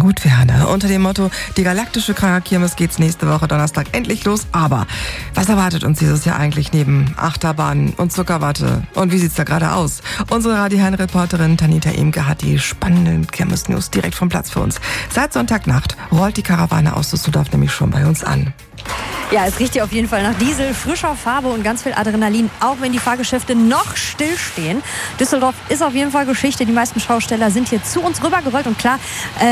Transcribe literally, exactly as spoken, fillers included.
gut, Werner. Unter dem Motto, die galaktische Kranger-Kirmes geht's nächste Woche Donnerstag endlich los. Aber was erwartet uns dieses Jahr eigentlich neben Achterbahnen und Zuckerwatte? Und wie sieht's da gerade aus? Unsere Radio-Hein-Reporterin Tanita Imke hat die spannenden Kirmes-News direkt vom Platz für uns. Seit Sonntagnacht rollt die Karawane aus Düsseldorf nämlich schon bei uns an. Ja, es riecht hier auf jeden Fall nach Diesel, frischer Farbe und ganz viel Adrenalin, auch wenn die Fahrgeschäfte noch stillstehen. Düsseldorf ist auf jeden Fall Geschichte. Die meisten Schausteller sind hier zu uns rübergerollt und klar, äh,